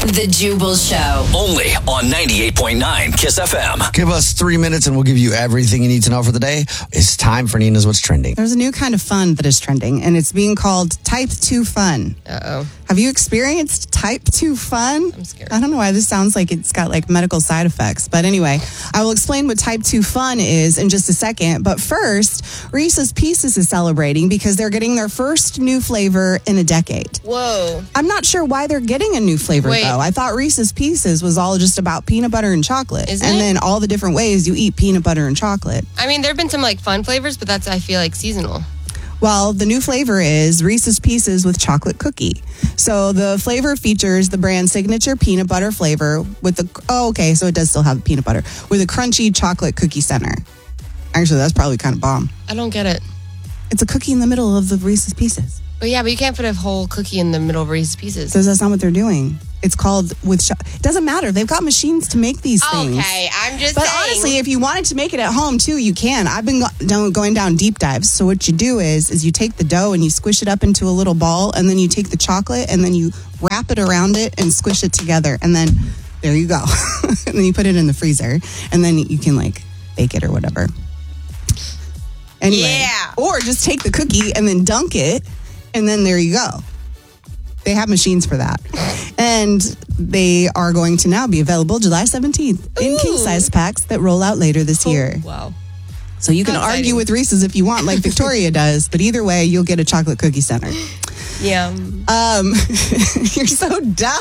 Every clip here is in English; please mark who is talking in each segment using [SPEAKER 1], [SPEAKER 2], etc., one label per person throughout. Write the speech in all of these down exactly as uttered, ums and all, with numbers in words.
[SPEAKER 1] The Jubal Show.
[SPEAKER 2] Only on ninety-eight point nine Kiss F M.
[SPEAKER 3] Give us three minutes and we'll give you everything you need to know for the day. It's time for Nina's What's Trending.
[SPEAKER 4] There's a new kind of fun that is trending, and it's being called Type two Fun.
[SPEAKER 5] Uh-oh.
[SPEAKER 4] Have you experienced Type two Fun?
[SPEAKER 5] I'm scared.
[SPEAKER 4] I don't know why this sounds like it's got like medical side effects. But anyway, I will explain what Type two Fun is in just a second. But first, Reese's Pieces is celebrating because they're getting their first new flavor in a decade.
[SPEAKER 5] Whoa.
[SPEAKER 4] I'm not sure why they're getting a new flavor,
[SPEAKER 5] Wait.
[SPEAKER 4] though. I thought Reese's Pieces was all just about peanut butter and chocolate.
[SPEAKER 5] Isn't
[SPEAKER 4] and
[SPEAKER 5] it?
[SPEAKER 4] then all the different ways you eat peanut butter and chocolate.
[SPEAKER 5] I mean, there have been some like fun flavors, but that's, I feel like, seasonal.
[SPEAKER 4] Well, the new flavor is Reese's Pieces with chocolate cookie. So the flavor features the brand's signature peanut butter flavor with the, oh, okay, so it does still have peanut butter, with a crunchy chocolate cookie center. Actually, that's probably kind of bomb.
[SPEAKER 5] I don't get it.
[SPEAKER 4] It's a cookie in the middle of the Reese's Pieces.
[SPEAKER 5] But yeah, but you can't put a whole cookie in the middle of Reese's Pieces.
[SPEAKER 4] So that's not what they're doing. It's called with, cho- it doesn't matter. They've got machines to make these things.
[SPEAKER 5] Okay, I'm just
[SPEAKER 4] But
[SPEAKER 5] saying.
[SPEAKER 4] honestly, if you wanted to make it at home too, you can. I've been go- down, going down deep dives. So what you do is, is you take the dough and you squish it up into a little ball, and then you take the chocolate and then you wrap it around it and squish it together, and then there you go. And then you put it in the freezer, and then you can like bake it or whatever. Anyway,
[SPEAKER 5] Yeah.
[SPEAKER 4] or just take the cookie and then dunk it, and then there you go. They have machines for that. And they are going to now be available July seventeenth in
[SPEAKER 5] Ooh.
[SPEAKER 4] king-size packs that roll out later this year.
[SPEAKER 5] Wow.
[SPEAKER 4] So you can
[SPEAKER 5] How
[SPEAKER 4] argue
[SPEAKER 5] exciting.
[SPEAKER 4] with Reese's if you want, like Victoria does, but either way, you'll get a chocolate cookie center.
[SPEAKER 5] Yeah.
[SPEAKER 4] Um, you're so dumb.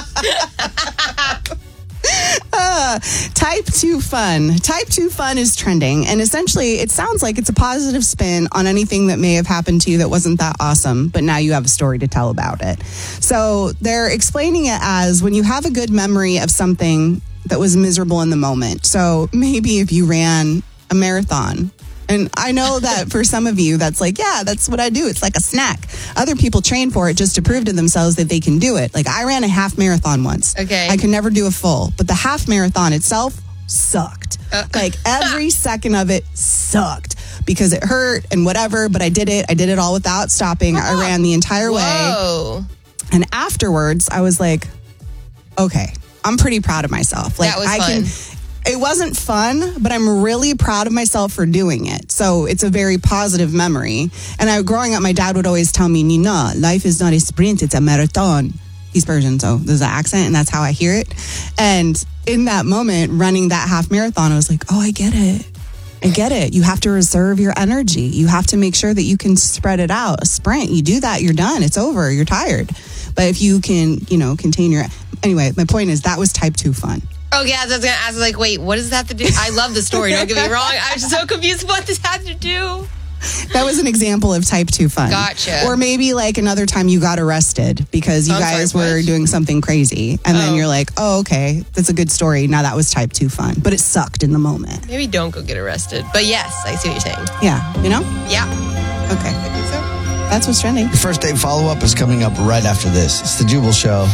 [SPEAKER 4] Uh, Type two Fun. Type two Fun is trending, and essentially it sounds like it's a positive spin on anything that may have happened to you that wasn't that awesome, but now you have a story to tell about it. So they're explaining it as when you have a good memory of something that was miserable in the moment. So maybe if you ran a marathon, and I know that for some of you, that's like, yeah, that's what I do. It's like a snack. Other people train for it just to prove to themselves that they can do it. Like I ran a half marathon once.
[SPEAKER 5] Okay.
[SPEAKER 4] I could never do a full, but the half marathon itself sucked.
[SPEAKER 5] Uh.
[SPEAKER 4] Like every second of it sucked because it hurt and whatever, but I did it. I did it all without stopping. I ran the entire way.
[SPEAKER 5] Whoa.
[SPEAKER 4] And afterwards, I was like, okay, I'm pretty proud of myself. Like
[SPEAKER 5] That was
[SPEAKER 4] I
[SPEAKER 5] fun.
[SPEAKER 4] can. It wasn't fun, but I'm really proud of myself for doing it. So it's a very positive memory. And I, growing up, my dad would always tell me, Nina, life is not a sprint, it's a marathon. He's Persian, so there's an accent, and that's how I hear it. And in that moment, running that half marathon, I was like, oh, I get it. I get it. You have to reserve your energy. You have to make sure that you can spread it out. A sprint, you do that, you're done. It's over. You're tired. But if you can, you know, contain your... Anyway, my point is that was Type two Fun.
[SPEAKER 5] Oh, yeah, I was going to ask, like, wait, what does that have to do? I love the story, don't get me wrong. I'm so confused what this has to do.
[SPEAKER 4] That was an example of Type two Fun.
[SPEAKER 5] Gotcha.
[SPEAKER 4] Or maybe like another time you got arrested because you
[SPEAKER 5] I'm
[SPEAKER 4] guys
[SPEAKER 5] sorry,
[SPEAKER 4] were
[SPEAKER 5] what?
[SPEAKER 4] doing something crazy. And
[SPEAKER 5] Oh.
[SPEAKER 4] then you're like, oh, okay, that's a good story. Now that was Type two Fun. But it sucked in the moment.
[SPEAKER 5] Maybe don't go get arrested. But yes, I see what you're saying.
[SPEAKER 4] Yeah, you know?
[SPEAKER 5] Yeah.
[SPEAKER 4] Okay.
[SPEAKER 5] I think so.
[SPEAKER 4] That's what's trending.
[SPEAKER 3] Your first date follow-up is coming up right after this. It's the Jubal Show.